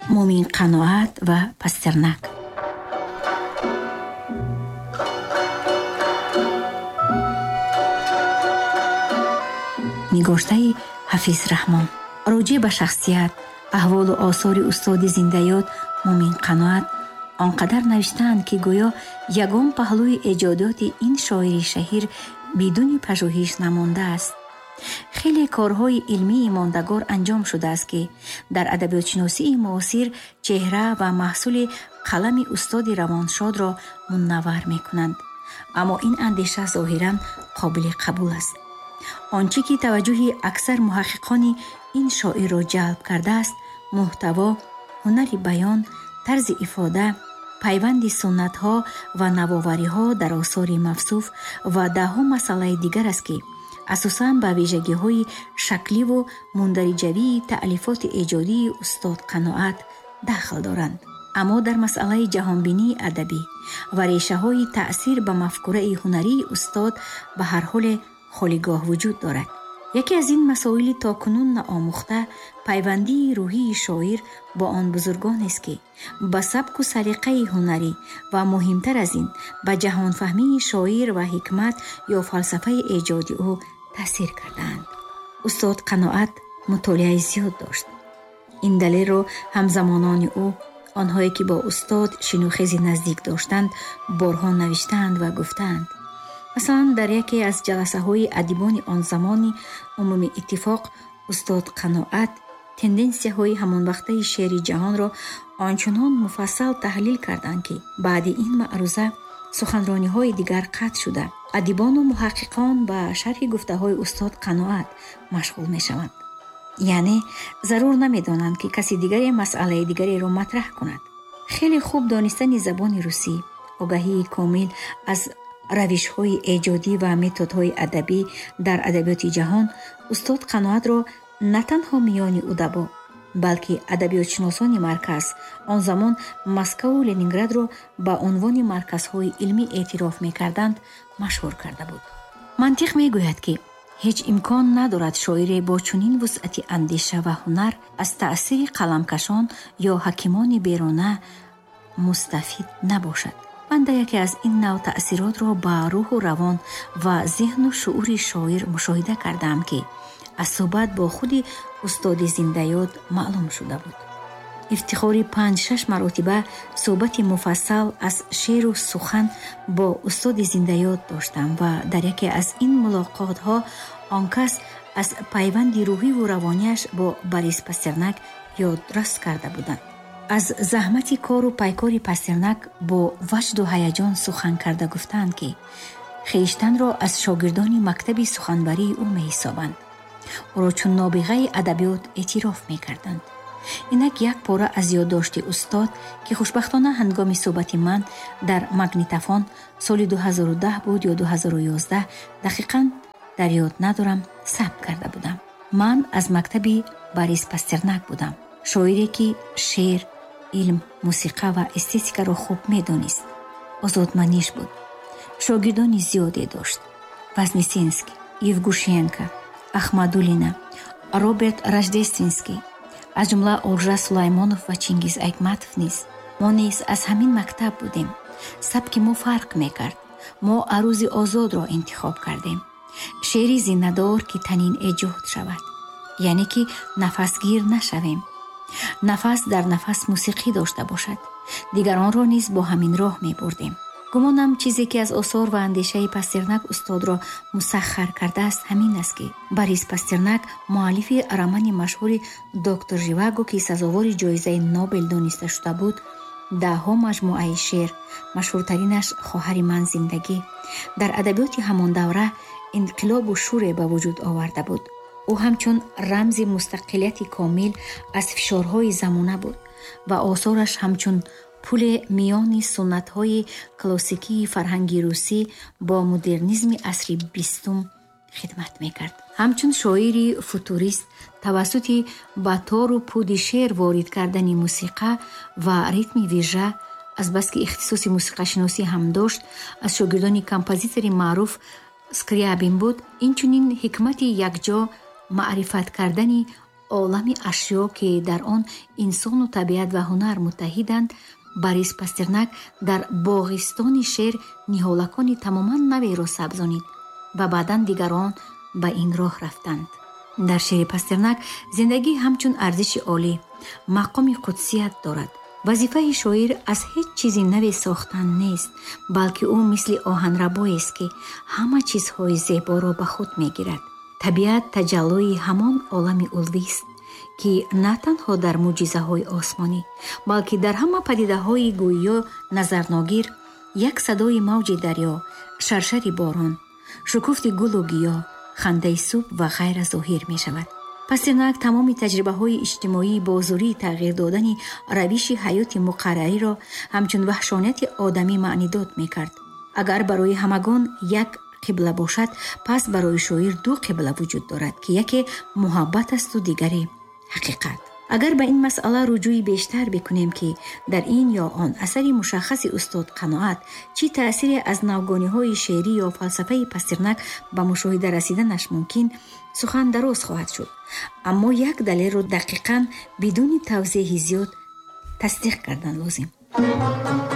муъмин қаноат ва Пастернак. нигоштаи ҳафиз раҳмон. роҷеъ ба шахсият, аҳволу осори устоди зиндаёд муъмин қаноат он қадар навиштаанд ки гӯё ягон паҳлӯи эҷодиёти ин шоири шаҳир бидуни пажӯҳиш намондааст. хеле корҳои илмии мондагор анҷом шудааст ки дар адабиётшиносии муосир чеҳра ва маҳсули қалами устоди равоншодро мунаввар мекунанд. аммо ин андеша зоҳиран қобили қабул аст. он чӣ ки таваҷҷӯҳи аксар муҳаққиқони ин шоирро ҷалб кардааст, муҳтаво, ҳунари баён, тарзи ифода, пайванди суннатҳо ва навовариҳо дар осори мавсуф ва даҳҳо масъалаи дигар аст ки асосан ба вижагиҳои шакливу мундариҷавии таълифоти эҷодии устод қаноат дахл доранд. аммо дар масъалаи ҷаҳонбинии адабӣ ва решаҳои таъсир ба мафкураи ҳунарии устод ба ҳар ҳоле холигоҳ вуҷуд дорад. яке аз ин масоили токунун наомӯхта пайвандии рӯҳии шоир бо он бузургонест ки ба сабку салиқаи ҳунарӣ ва муҳимтар аз ин ба ҷаҳонфаҳмии шоир ва ҳикмат ё фалсафаи эҷоди ӯ таъсир кардаанд. устод қаноат мутолиаи зиёд дошт. ин далелро ҳамзамонони ӯ, онҳое ки бо устод шинохези наздик доштанд, борҳо навиштаанд ва гуфтаанд. масалан дар яке аз ҷаласаҳои адибони он замони умуми иттифоқ устод қаноат тенденсияҳои ҳамонвақтаи шеъри ҷаҳонро ончунон муфассал таҳлил карданд ки баъди ин маъруза суханрониҳои дигар қатъ шуда адибону муҳаққиқон ба шарҳи гуфтаҳои устод қаноат машғул мешаванд. яъне зарур намедонанд ки каси дигаре масъалаи дигареро матраҳ кунад. хеле хуб донистани забони русӣ, огаҳии комил аз равишҳои эҷодӣ ва методҳои адабӣ дар адабиёти ҷаҳон устод қаноатро на танҳо миёни удабо, балки адабиётшиносони марказ он замон Москву Ленинградро ба унвони марказҳои илмӣ эътироф мекарданд, машҳур карда буд. мантиқ мегӯяд ки ҳеҷ имкон надорад шоире бо чунин вусъати андеша ва ҳунар аз таъсири қаламкашон ё ҳакимони берона мустафид набошад. банда яке аз ин навъ таъсиротро ба рӯҳу равон ва зеҳну шуъури шоир мушоҳида кардаам ки аз суҳбат бо худи устоди зиндаёд маълум шуда буд. ифтихори 5-6 маротиба суҳбати муфассал аз шеъру сухан бо устоди зиндаёд доштам ва дар яке аз ин мулоқотҳо он кас аз пайванди рӯҳиву равонияш бо Борис Пастернак ёдрас карда буданд. аз заҳмати кору пайкори Пастернак бо ваҷду ҳаяҷон сухан карда гуфтанд ки хиштанро аз шогирдони мактаби суханбарии ӯ меҳисобанд. ӯро чун нобиғаи адабиёт эътироф мекарданд. инак як пора аз ёддошти устод ки хушбахтона ҳангоми суҳбати ман дар магнитофон соли 2010 буд ё 2011 дақиқан дар ёд надорам, сабт карда будам. ман аз мактаби Борис Пастернак будам. шоире ки шеър, илм, мусиқа ва эстетикаро хуб медонист. озодманиш буд. шогирдони зиёде дошт. Вознесенский, Евгушенко, Ахмадулина, Роберт Рождественский, аз ҷумла Олжа Сулаймонов ва Чингиз Айтматов низ. мо низ аз ҳамин мактаб будем. сабки мо фарқ мекард. мо арӯзи озодро интихоб кардем. шеъри зиндадор ки танин эҷод шавад, яъне ки нафасгир нашавем. нафас дар нафас мусиқӣ дошта бошад. дигаронро низ бо ҳамин роҳ мебурдем. гумонам чизе ки аз осор ва андешаи Пастернак устодро мусаххар кардааст ҳамин аст ки Борис Пастернак муаллифи романи машҳури доктор Живаго ки сазовори ҷоизаи Нобел дониста шуда буд, даҳҳо маҷмӯаи шеър, машҳуртаринаш хоҳари ман зиндагӣ, дар адабиёти ҳамон давра инқилобу шӯре ба вуҷуд оварда буд. ӯ ҳамчун рамзи мустақилияти комил аз фишорҳои замона буд ва осораш ҳамчун пуле миёни суннатҳои классикии фарҳанги русӣ бо модернизми асри 20 хидмат мекард. ҳамчун шоири футурист тавассути ба тору пуди шеър ворид кардани мусиқа ва ритми вижа, азбаски ихтисоси мусиқашиносӣ ҳам дошт, аз шогирдони композитори маъруф Скрябин буд, инчунин ҳикмати якҷо маърифат кардани олами ашё ки дар он инсону табиат ва ҳунар муттаҳиданд, Борис Пастернак дар боғистони шеър ниҳолакони тамоман наверо сабзонид ва баъдан дигарон ба ин роҳ рафтанд. дар шеъри Пастернак зиндагӣ ҳамчун арзиши олӣ, мақоми қудсият дорад. вазифаи шоир аз ҳеҷ чизи наве сохтан нест, балки ӯ мисли оҳанрабоест ки ҳама чизҳои зеборо ба худ мегирад. табиат таҷаллӯи ҳамон олами улвист, ки на танҳо дар мӯъҷизаҳои осмонӣ, балки дар ҳама падидаҳои гӯё назарногир, як садои мавҷи дарё, шаршари борон, шукуфти гулу гиёҳ, хандаи субҳ ва ғайра зоҳир мешавад. Пастернак тамоми таҷрибаҳои иҷтимоӣ бо зурии тағйир додани равиши ҳаёти муқаррариро ҳамчун ваҳшонияти одамӣ маънидод мекард. агар барои ҳамагон як қибла бошад, пас барои шоир ду қибла вуҷуд дорад, ки яке муҳаббат асту дигаре ҳақиқат. агар ба ин масъала руҷӯи бештар бикунем, ки дар ин ё он асари мушаххаси устод Қаноат чӣ таъсире аз навгониҳои шеърӣ ё фалсафаи Пастернак ба мушоҳида расиданаш мумкин, сухан дароз хоҳад шуд. аммо як далелро дақиқан бидуни тавзеҳи зиёд тасдиқ кардан лозим.